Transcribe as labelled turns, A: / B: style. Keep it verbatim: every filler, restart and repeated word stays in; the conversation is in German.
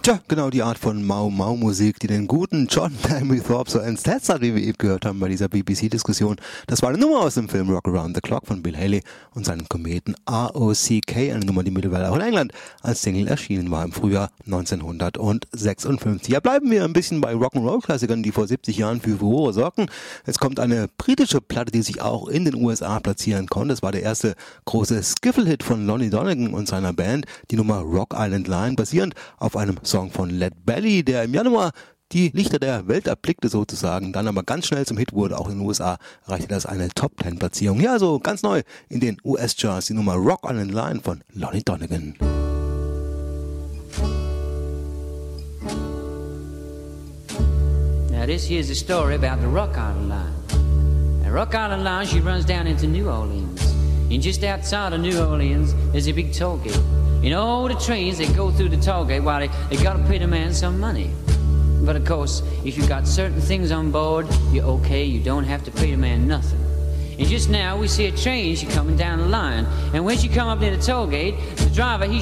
A: Tja, genau die Art von Mau-Mau-Musik, die den guten John Henry Thorpe so ins Herz hat, wie wir eben gehört haben bei dieser B B C-Diskussion. Das war eine Nummer aus dem Film Rock Around the Clock von Bill Haley und seinen Kometen R O C K, eine Nummer, die mittlerweile auch in England als Single erschienen war im Frühjahr neunzehnhundertsechsundfünfzig. Ja, bleiben wir ein bisschen bei Rock'n'Roll-Klassikern, die vor siebzig Jahren für Furore sorgten. Jetzt kommt eine britische Platte, die sich auch in den U S A platzieren konnte. Es war der erste große Skiffle-Hit von Lonnie Donegan und seiner Band, die Nummer Rock Island Line, basierend auf einem Song von Lead Belly, der im Januar die Lichter der Welt erblickte sozusagen, dann aber ganz schnell zum Hit wurde. Auch in den U S A erreichte das eine Top-Ten-Platzierung. Ja, so ganz neu in den U S-Charts, die Nummer Rock Island Line von Lonnie Donegan.
B: Now this here's a story about the Rock Island Line. The Rock Island Line, she runs down into New Orleans. And just outside of New Orleans, there's a big toll gate. You know, the trains, they go through the toll gate while they, they gotta pay the man some money. But of course, if you got certain things on board, you're okay, you don't have to pay the man nothing. And just now, we see a train, she coming down the line. And when she come up near the toll gate, the driver, he